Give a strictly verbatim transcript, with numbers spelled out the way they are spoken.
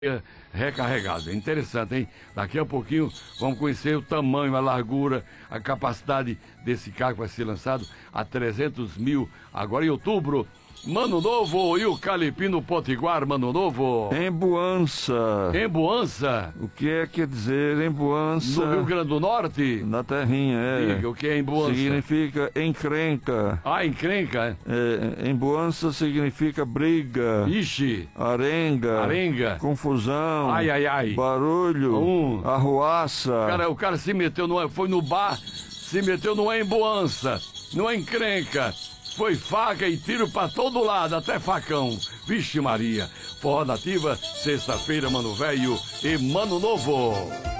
recarregado. É interessante, hein? Daqui a pouquinho vamos conhecer o tamanho, a largura, a capacidade desse carro que vai ser lançado a trezentos mil agora em outubro. Mano Novo e o Calipino Potiguar, Mano Novo. Emboança. Emboança? O que é que quer dizer emboança? No Rio Grande do Norte? Na terrinha, é. Diga, o que é emboança? Significa encrenca. Ah, encrenca? É, emboança significa briga. Ixi. Arenga. Arenga. Confusão. Ai, ai, ai. Barulho. Um. Arruaça. O cara, o cara se meteu, no, foi no bar, se meteu numa emboança, numa encrenca. Foi faca e tiro pra todo lado, até facão. Vixe Maria. Forró Nativa, sexta-feira, Mano Velho e Mano Novo.